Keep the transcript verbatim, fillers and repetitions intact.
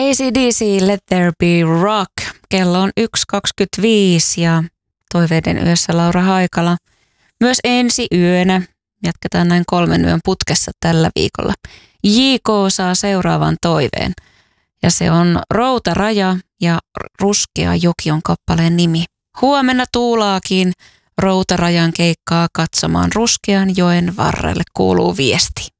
A C D C, Let There Be Rock. Kello on yksi kaksikymmentäviisi ja Toiveiden yössä Laura Haikala. Myös ensi yönä jatketaan näin kolmen yön putkessa tällä viikolla. J K saa seuraavan toiveen ja se on Routaraja ja Ruskea joki on kappaleen nimi. Huomenna tuulaakin Routarajan keikkaa katsomaan Ruskean joen varrelle, kuuluu viesti.